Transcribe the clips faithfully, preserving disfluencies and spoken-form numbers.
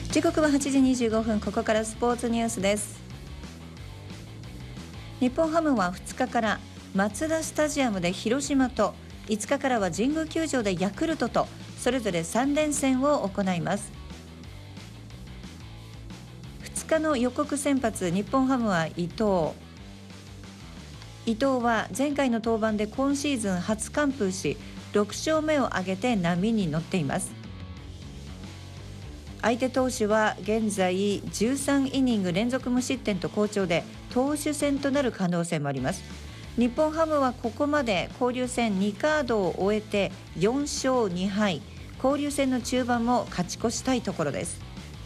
時刻ははちじにじゅうごふん、ここからスポーツニュースです。日本ハムはふつかからマツダスタジアムで広島と、いつかからは神宮球場でヤクルトと、それぞれさん連戦を行います。ふつかの予告先発、日本ハムは伊藤伊藤は前回の登板で今シーズン初完封し、ろく勝目を挙げて波に乗っています。相手投手は現在じゅうさんイニング連続無失点と好調で、投手戦となる可能性もあります。日本ハムはここまで交流戦にカードを終えてよん勝に敗、交流戦の中盤も勝ち越したいところです。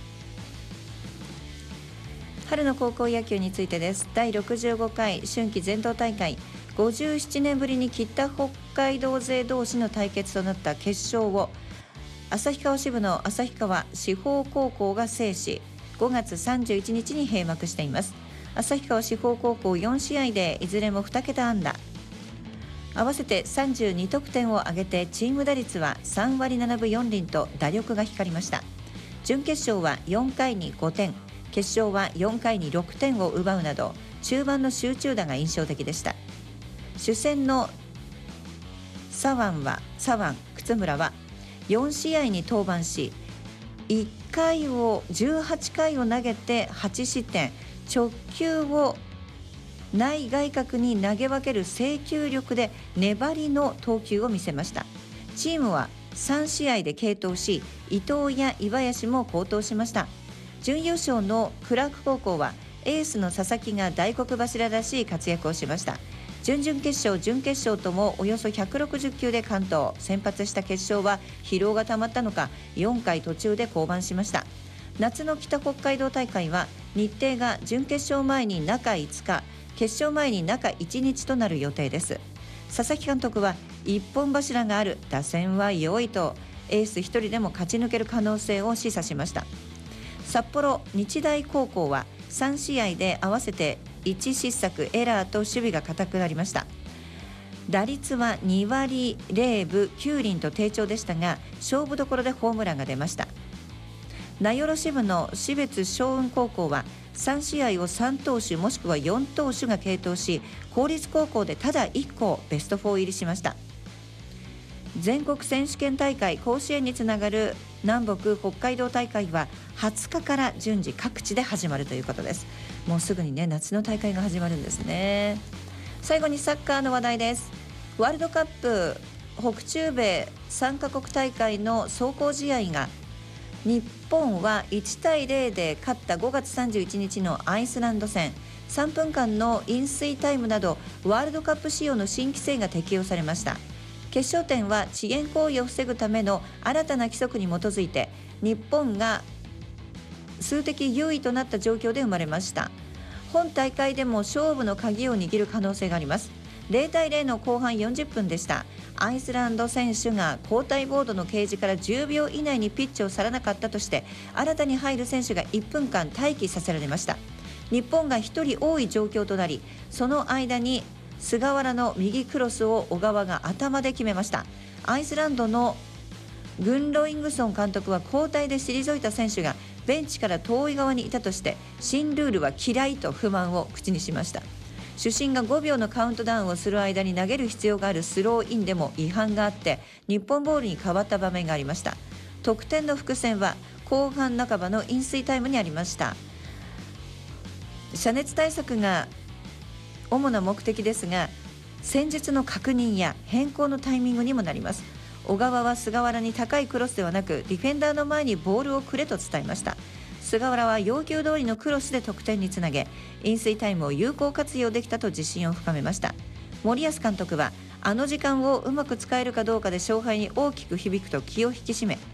春の高校野球についてです。だいろくじゅうごかい春季全道大会、ごじゅうななねんぶりに北北海道勢同士の対決となった決勝を旭川支部の旭川志邦高校が制し、ごがつさんじゅういちにちに閉幕しています。旭川志邦高校よん試合でいずれもに桁安打、合わせてさんじゅうに得点を挙げて、チーム打率はさんわりななぶよんりんと打力が光りました。準決勝はよんかいにごてん、決勝はよんかいにろくてんを奪うなど、中盤の集中打が印象的でした。主戦の左腕は左腕靴村はよん試合に登板し、いっかいをじゅうはちかいを投げてはち失点、直球を内外角に投げ分ける制球力で粘りの投球を見せました。チームはさん試合で継投し、伊藤や岩林も好投しました。準優勝のクラーク高校はエースの佐々木が大黒柱らしい活躍をしました。準々決勝準決勝ともおよそひゃくろくじゅっきゅうで完投。先発した決勝は疲労がたまったのかよんかい途中で降板しました。夏の北北海道大会は日程が準決勝前に中いつか、決勝前に中いちにちとなる予定です。佐々木監督は一本柱がある、打線は良いとエースひとりでも勝ち抜ける可能性を示唆しました。札幌日大高校はさん試合で合わせていち失策エラーと守備が固くなりました。打率はにわりぜろぶきゅうりんと低調でしたが、勝負どころでホームランが出ました。名寄支部の標別松雲高校はさん試合をさん投手もしくはよん投手が継投し、公立高校でただいっこベストよん入りしました。全国選手権大会甲子園につながる南北北海道大会ははつかから順次各地で始まるということです。もうすぐにね、夏の大会が始まるんですね。最後にサッカーの話題です。ワールドカップ北中米さんカ国大会の壮行試合が、日本はいちたいゼロで勝ったごがつさんじゅういちにちのアイスランド戦、さんぷんかんの飲水タイムなどワールドカップ仕様の新規制が適用されました。決勝点は遅延行為を防ぐための新たな規則に基づいて、日本が数的優位となった状況で生まれました。本大会でも勝負の鍵を握る可能性があります。ゼロたいゼロの後半よんじゅっぷんでした。アイスランド選手が交代ボードの掲示からじゅうびょう以内にピッチを去らなかったとして、新たに入る選手がいっぷんかん待機させられました。日本がひとり多い状況となり、その間に菅原の右クロスを小川が頭で決めました。アイスランドのグンロイングソン監督は交代で退いた選手がベンチから遠い側にいたとして、新ルールは嫌いと不満を口にしました。主審がごびょうのカウントダウンをする間に投げる必要があるスローインでも違反があって、日本ボールに変わった場面がありました。得点の伏線は後半半ばの飲水タイムにありました。遮熱対策が主な目的ですが、戦術の確認や変更のタイミングにもなります。小川は菅原に高いクロスではなく、ディフェンダーの前にボールをくれと伝えました。菅原は要求通りのクロスで得点につなげ、飲水タイムを有効活用できたと自信を深めました。森保監督は、あの時間をうまく使えるかどうかで勝敗に大きく響くと気を引き締め、